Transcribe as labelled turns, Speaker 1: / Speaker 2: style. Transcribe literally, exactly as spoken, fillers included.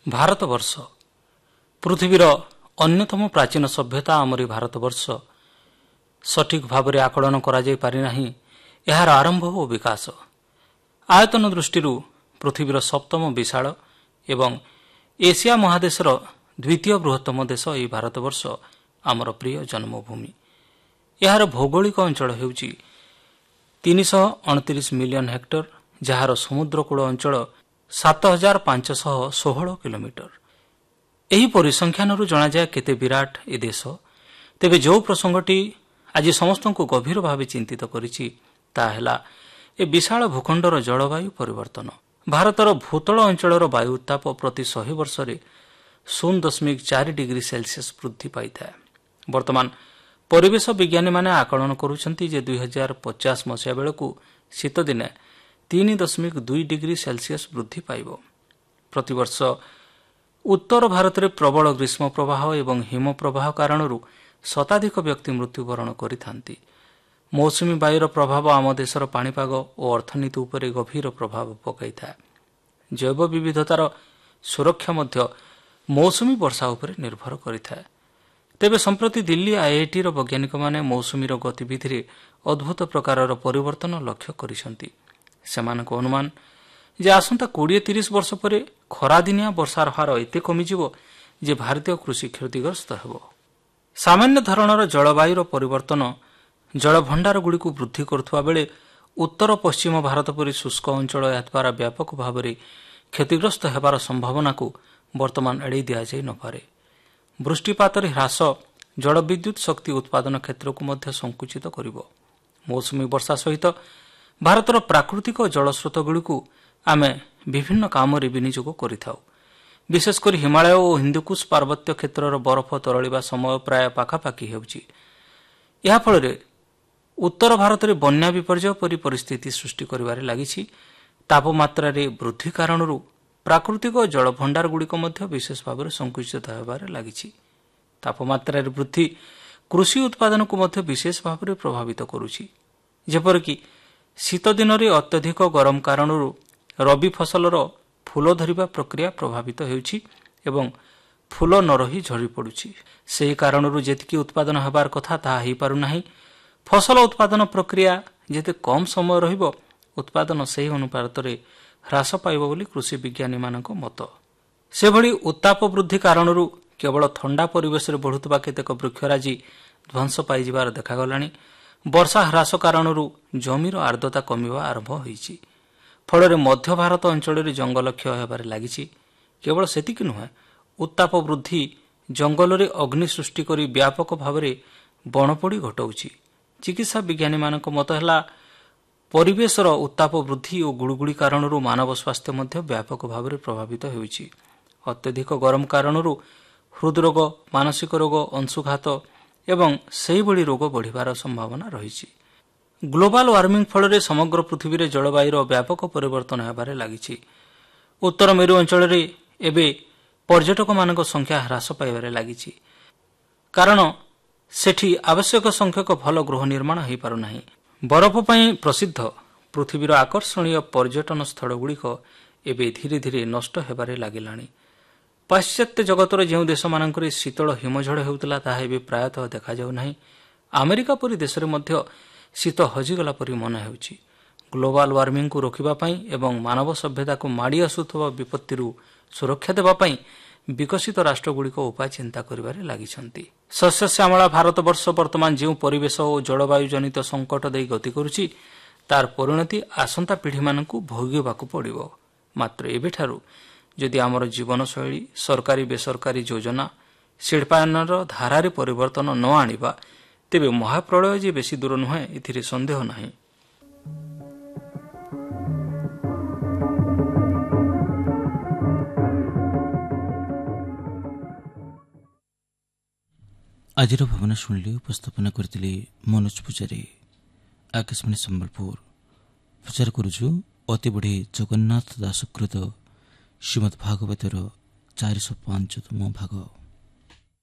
Speaker 1: ଭାରତବର୍ଷ ପୃଥିବୀର ଅନ୍ୟତମ ପ୍ରାଚୀନ ସଭ୍ୟତା ଆମରି ଭାରତବର୍ଷ ସଠିକ୍ ଭାବରେ ଆକଳନ କରାଯାଇ ପାରିନାହିଁ ଏହାର ଆରମ୍ଭ ଓ ବିକାଶ। ଆୟତନ ଦୃଷ୍ଟିରୁ ପୃଥିବୀର ସପ୍ତମ ବିଶାଳ ଏବଂ ଏସିଆ ମହାଦେଶର ଦ୍ୱିତୀୟ ବୃହତ୍ତମ ଦେଶ ଏହି ଭାରତବର୍ଷ ଆମର ପ୍ରିୟ ଜନ୍ମଭୂମି। ଏହାର ଭୌଗୋଳିକ ଅଞ୍ଚଳ ହେଉଛି ତିନିଶହ ଅଣତିରିଶ ମିଲିୟନ ହେକ୍ଟର, ଯାହାର ସମୁଦ୍ରକୂଳ ଅଞ୍ଚଳ ସାତ ହଜାର ପାଞ୍ଚଶହ ଷୋହଳ କିଲୋମିଟର। ଏହି ପରିସଂଖ୍ୟାନରୁ ଜଣାଯାଏ କେତେ ବିରାଟ ଏ ଦେଶ। ତେବେ ଯେଉଁ ପ୍ରସଙ୍ଗଟି ଆଜି ସମସ୍ତଙ୍କୁ ଗଭୀର ଭାବେ ଚିନ୍ତିତ କରିଛି ତାହା ହେଲା ଏ ବିଶାଳ ଭୂଖଣ୍ଡର ଜଳବାୟୁ ପରିବର୍ତ୍ତନ। ଭାରତର ଭୂତଳ ଅଞ୍ଚଳର ବାୟୁ ଉତ୍ତାପ ପ୍ରତି ଶହେ ବର୍ଷରେ ଶୂନ ଦଶମିକ ଚାରି ଡିଗ୍ରୀ ସେଲସିୟସ୍ ବୃଦ୍ଧି ପାଇଥାଏ। ବର୍ତ୍ତମାନ ପରିବେଶ ବିଜ୍ଞାନୀମାନେ ଆକଳନ କରୁଛନ୍ତି ଯେ ଦୁଇ ହଜାର ପଚାଶ ମସିହା ବେଳକୁ ଶୀତଦିନେ ତିନି ଦଶମିକ ଦୁଇ ଡିଗ୍ରୀ ସେଲସିୟସ୍ ବୃଦ୍ଧି ପାଇବ। ପ୍ରତିବର୍ଷ ଉତ୍ତର ଭାରତରେ ପ୍ରବଳ ଗ୍ରୀଷ୍ମ ପ୍ରବାହ ଏବଂ ହିମ ପ୍ରବାହ କାରଣରୁ ଶତାଧିକ ବ୍ୟକ୍ତି ମୃତ୍ୟୁବରଣ କରିଥାନ୍ତି। ମୌସୁମୀ ବାୟୁର ପ୍ରଭାବ ଆମ ଦେଶର ପାଣିପାଗ ଓ ଅର୍ଥନୀତି ଉପରେ ଗଭୀର ପ୍ରଭାବ ପକାଇଥାଏ। ଜୈବ ବିବିଧତାର ସୁରକ୍ଷା ମଧ୍ୟ ମୌସୁମୀ ବର୍ଷା ଉପରେ ନିର୍ଭର କରିଥାଏ। ତେବେ ସମ୍ପ୍ରତି ଦିଲ୍ଲୀ ଆଇଆଇଟିର ବୈଜ୍ଞାନିକମାନେ ମୌସୁମୀର ଗତିବିଧିରେ ଅଦ୍ଭୁତ ପ୍ରକାରର ପରିବର୍ତ୍ତନ ଲକ୍ଷ୍ୟ କରିଛନ୍ତି। ସେମାନଙ୍କ ଅନୁମାନ ଯେ ଆସନ୍ତା କୋଡ଼ିଏ ତିରିଶ ବର୍ଷ ପରେ ଖରାଦିନିଆ ବର୍ଷାର ହାର ଏତେ କମିଯିବ ଯେ ଭାରତୀୟ କୃଷି କ୍ଷତିଗ୍ରସ୍ତ ହେବ। ସାମାନ୍ୟ ଧରଣର ଜଳବାୟୁର ପରିବର୍ତ୍ତନ ଜଳଭଣ୍ଡାରଗୁଡ଼ିକୁ ବୃଦ୍ଧି କରୁଥିବା ବେଳେ ଉତ୍ତର ପଶ୍ଚିମ ଭାରତ ପରି ଶୁଷ୍କ ଅଞ୍ଚଳ ଏହାଦ୍ୱାରା ବ୍ୟାପକ ଭାବରେ କ୍ଷତିଗ୍ରସ୍ତ ହେବାର ସମ୍ଭାବନାକୁ ବର୍ତ୍ତମାନ ଏଡ଼ାଇ ଦିଆଯାଇ ନପାରେ। ବୃଷ୍ଟିପାତରେ ହ୍ରାସ ଜଳବିଦ୍ୟୁତ ଶକ୍ତି ଉତ୍ପାଦନ କ୍ଷେତ୍ରକୁ ମଧ୍ୟ ସଂକୁଚିତ କରିବ। ମୌସୁମୀ ବର୍ଷା ସହିତ ଭାରତର ପ୍ରାକୃତିକ ଜଳସ୍ରୋତଗୁଡ଼ିକୁ ଆମେ ବିଭିନ୍ନ କାମରେ ବିନିଯୋଗ କରିଥାଉ। ବିଶେଷକରି ହିମାଳୟ ଓ ହିନ୍ଦୁକୁଶ ପାର୍ବତ୍ୟ କ୍ଷେତ୍ରର ବରଫ ତରଳିବା ସମୟ ପ୍ରାୟ ପାଖାପାଖି ହେଉଛି। ଏହାଫଳରେ ଉତ୍ତର ଭାରତରେ ବନ୍ୟା ବିପର୍ଯ୍ୟୟ ପରି ପରିସ୍ଥିତି ସୃଷ୍ଟି କରିବାରେ ଲାଗିଛି। ତାପମାତ୍ରାରେ ବୃଦ୍ଧି କାରଣରୁ ପ୍ରାକୃତିକ ଜଳଭଣ୍ଡାରଗୁଡ଼ିକ ମଧ୍ୟ ବିଶେଷ ଭାବରେ ସଂକୁଚିତ ହେବାରେ ଲାଗିଛି। ତାପମାତ୍ରାରେ ବୃଦ୍ଧି କୃଷି ଉତ୍ପାଦନକୁ ମଧ୍ୟ ବିଶେଷ ଭାବରେ ପ୍ରଭାବିତ କରୁଛି। ଯେପରିକି ଶୀତ ଦିନରେ ଅତ୍ୟଧିକ ଗରମ କାରଣରୁ ରବି ଫସଲର ଫୁଲ ଧରିବା ପ୍ରକ୍ରିୟା ପ୍ରଭାବିତ ହେଉଛି ଏବଂ ଫୁଲ ନ ରହି ଝଡ଼ି ପଡ଼ୁଛି। ସେହି କାରଣରୁ ଯେତିକି ଉତ୍ପାଦନ ହେବାର କଥା ତାହା ହୋଇପାରୁନାହିଁ। ଫସଲ ଉତ୍ପାଦନ ପ୍ରକ୍ରିୟା ଯେତେ କମ୍ ସମୟ ରହିବ, ଉତ୍ପାଦନ ସେହି ଅନୁପାତରେ ହ୍ରାସ ପାଇବ ବୋଲି କୃଷି ବିଜ୍ଞାନୀମାନଙ୍କ ମତ। ସେଭଳି ଉତ୍ତାପ ବୃଦ୍ଧି କାରଣରୁ କେବଳ ଥଣ୍ଡା ପରିବେଶରେ ବଢ଼ୁଥିବା କେତେକ ବୃକ୍ଷରାଜି ଧ୍ୱଂସ ପାଇଯିବାର ଦେଖାଗଲାଣି। ବର୍ଷା ହ୍ରାସ କାରଣରୁ ଜମିର ଆର୍ଦ୍ରତା କମିବା ଆରମ୍ଭ ହୋଇଛି। ଫଳରେ ମଧ୍ୟ ଭାରତ ଅଞ୍ଚଳରେ ଜଙ୍ଗଲ କ୍ଷୟ ହେବାରେ ଲାଗିଛି। କେବଳ ସେତିକି ନୁହେଁ, ଉତ୍ତାପ ବୃଦ୍ଧି ଜଙ୍ଗଲରେ ଅଗ୍ନି ସୃଷ୍ଟି କରି ବ୍ୟାପକ ଭାବରେ ବଣପୋଡ଼ି ଘଟାଉଛି। ଚିକିତ୍ସା ବିଜ୍ଞାନୀମାନଙ୍କ ମତ ହେଲା ପରିବେଶର ଉତ୍ତାପ ବୃଦ୍ଧି ଓ ଗୁଳୁଗୁଳି କାରଣରୁ ମାନବ ସ୍ୱାସ୍ଥ୍ୟ ମଧ୍ୟ ବ୍ୟାପକ ଭାବରେ ପ୍ରଭାବିତ ହେଉଛି। ଅତ୍ୟଧିକ ଗରମ କାରଣରୁ ହୃଦରୋଗ, ମାନସିକ ରୋଗ, ଅଂଶୁଘାତ ଏବଂ ସେହିଭଳି ରୋଗ ବଢ଼ିବାର ସମ୍ଭାବନା ରହିଛି। ଗ୍ଲୋବାଲ ୱାର୍ମିଂ ଫଳରେ ସମଗ୍ର ପୃଥିବୀରେ ଜଳବାୟୁର ବ୍ୟାପକ ପରିବର୍ତ୍ତନ ହେବାରେ ଲାଗିଛି। ଉତ୍ତର ମେରୁ ଅଞ୍ଚଳରେ ଏବେ ପର୍ଯ୍ୟଟକମାନଙ୍କ ସଂଖ୍ୟା ହ୍ରାସ ପାଇବାରେ ଲାଗିଛି, କାରଣ ସେଠି ଆବଶ୍ୟକ ସଂଖ୍ୟକ ଭଲ ଗୃହ ନିର୍ମାଣ ହୋଇପାରୁନାହିଁ। ବରଫ ପାଇଁ ପ୍ରସିଦ୍ଧ ପୃଥିବୀର ଆକର୍ଷଣୀୟ ପର୍ଯ୍ୟଟନ ସ୍ଥଳଗୁଡ଼ିକ ଏବେ ଧୀରେ ଧୀରେ ନଷ୍ଟ ହେବାରେ ଲାଗିଲାଣି। ପାଶ୍ଚାତ୍ୟ ଜଗତର ଯେଉଁ ଦେଶମାନଙ୍କରେ ଶୀତଳ ହିମଝଡ଼ ହେଉଥିଲା ତାହା ଏବେ ପ୍ରାୟତଃ ଦେଖାଯାଉନାହିଁ। ଆମେରିକା ପରି ଦେଶରେ ମଧ୍ୟ ଶୀତ ହଜିଗଲା ପରି ମନେ ହେଉଛି। ଗ୍ଲୋବାଲ ୱାର୍ମିଂକୁ ରୋକିବା ପାଇଁ ଏବଂ ମାନବ ସଭ୍ୟତାକୁ ମାଡ଼ି ଆସୁଥିବା ବିପତ୍ତିରୁ ସୁରକ୍ଷା ଦେବା ପାଇଁ ବିକଶିତ ରାଷ୍ଟ୍ରଗୁଡ଼ିକ ଉପାୟ ଚିନ୍ତା କରିବାରେ ଲାଗିଛନ୍ତି। ଶସ୍ୟ ଶ୍ୟାମଳା ଭାରତବର୍ଷ ବର୍ତ୍ତମାନ ଯେଉଁ ପରିବେଶ ଓ ଜଳବାୟୁ ଜନିତ ସଙ୍କଟ ଦେଇ ଗତି କରୁଛି, ତାର ପରିଣତି ଆସନ୍ତା ପିଢ଼ିମାନଙ୍କୁ ଭୋଗିବାକୁ ପଡ଼ିବ। ମାତ୍ର ଏବେଠାରୁ ଯଦି ଆମର ଜୀବନଶୈଳୀ, ସରକାରୀ ବେସରକାରୀ ଯୋଜନା, ଶିଳ୍ପାୟନର ଧାରାରେ ପରିବର୍ତ୍ତନ ନ ଆଣିବା, ତେବେ ମହାପ୍ରଳୟ ଯେ ବେଶୀ ଦୂର ନୁହେଁ, ଏଥିରେ ସନ୍ଦେହ ନାହିଁ।
Speaker 2: ଆଜିର ଭାବନା ଶୁଣିଲେ ଉପସ୍ଥାପନା କରିଥିଲେ ମନୋଜ ପୂଜାରୀ। ଆକାଶବାଣୀ ସମ୍ବଲପୁର। ପ୍ରଚାର କରୁଛୁ ଅତି ବଢ଼ି ଜଗନ୍ନାଥ ଦାସକୃତ ଶ୍ରୀମଦ୍ ଭାଗବତର ଚାରିଶହ ପାଞ୍ଚତମ ଭାଗ।